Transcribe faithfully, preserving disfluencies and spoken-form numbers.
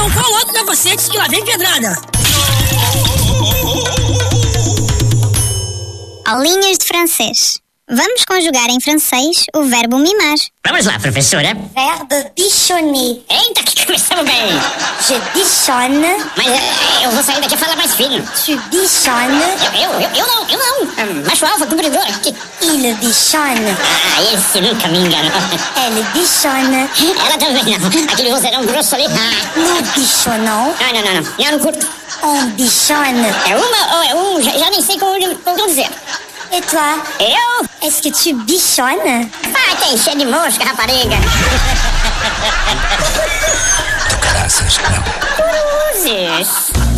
Então qual outro negocinho que lá vem pedrada? Aulinhas de francês. Vamos conjugar em francês o verbo mimar. Vamos lá, professora. Verbe bichonner. Eita, que começamos bem. Je bichonne. Mas é, eu vou sair daqui e falar mais fino. Tu bichonnes. Eu, eu, eu, eu não, eu não. É, macho alfa, cumpridor. Que... Il bichonne. Ah, esse nunca me enganou. Elle bichonne. Ela também não. Aquele vozeirão grosso ali. Ah. Nous bichonnons. Não, não, não, não. Eu não curto. On bichonne. É uma ou é um, já, já nem sei como, como dizer. Et toi? Eu? Est-ce que tu bichonnes? Ah, tem cheio de mosca, rapariga. Tu caraças, não. Cruzes.